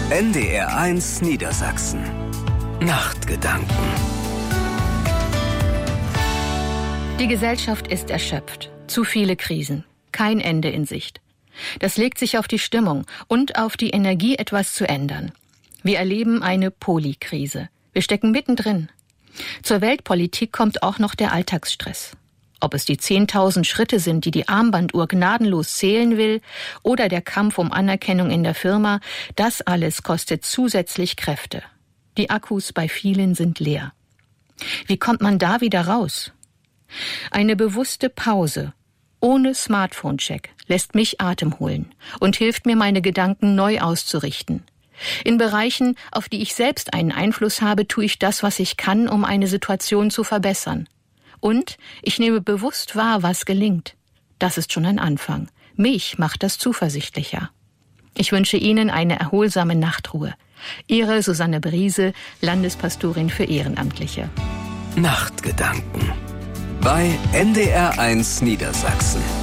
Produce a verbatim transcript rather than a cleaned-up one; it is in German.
N D R eins Niedersachsen. Nachtgedanken. Die Gesellschaft ist erschöpft. Zu viele Krisen. Kein Ende in Sicht. Das legt sich auf die Stimmung und auf die Energie, etwas zu ändern. Wir erleben eine Polykrise. Wir stecken mittendrin. Zur Weltpolitik kommt auch noch der Alltagsstress. Ob es die zehntausend Schritte sind, die die Armbanduhr gnadenlos zählen will, oder der Kampf um Anerkennung in der Firma, das alles kostet zusätzlich Kräfte. Die Akkus bei vielen sind leer. Wie kommt man da wieder raus? Eine bewusste Pause, ohne Smartphone-Check, lässt mich Atem holen und hilft mir, meine Gedanken neu auszurichten. In Bereichen, auf die ich selbst einen Einfluss habe, tue ich das, was ich kann, um eine Situation zu verbessern. Und ich nehme bewusst wahr, was gelingt. Das ist schon ein Anfang. Mich macht das zuversichtlicher. Ich wünsche Ihnen eine erholsame Nachtruhe. Ihre Susanne Briese, Landespastorin für Ehrenamtliche. Nachtgedanken bei N D R eins Niedersachsen.